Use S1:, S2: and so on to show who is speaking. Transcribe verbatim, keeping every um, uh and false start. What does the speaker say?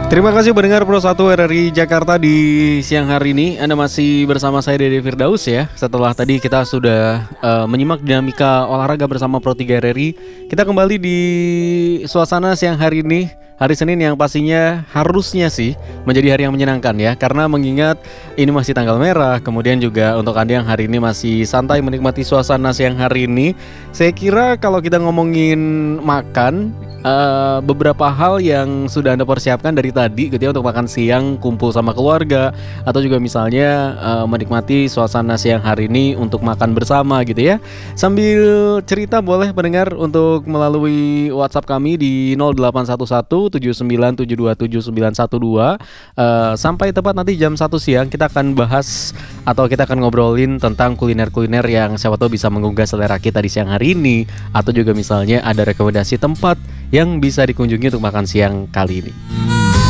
S1: Terima kasih pendengar Pro satu R R I Jakarta di siang hari ini. Anda masih bersama saya Dede Firdaus ya. Setelah tadi kita sudah uh, menyimak dinamika olahraga bersama Pro tiga R R I, kita kembali di suasana siang hari ini. Hari Senin yang pastinya harusnya sih menjadi hari yang menyenangkan ya, karena mengingat ini masih tanggal merah. Kemudian juga untuk Anda yang hari ini masih santai menikmati suasana siang hari ini, saya kira kalau kita ngomongin makan, uh, beberapa hal yang sudah Anda persiapkan dari tadi gitu ya, untuk makan siang kumpul sama keluarga, atau juga misalnya uh, menikmati suasana siang hari ini untuk makan bersama gitu ya. Sambil cerita boleh pendengar untuk melalui WhatsApp kami di nol delapan satu satu tujuh sembilan tujuh dua tujuh sembilan satu dua. uh, Sampai tepat nanti jam satu siang kita akan bahas atau kita akan ngobrolin tentang kuliner-kuliner yang siapa tahu bisa menggugah selera kita di siang hari ini, atau juga misalnya ada rekomendasi tempat yang bisa dikunjungi untuk makan siang kali ini.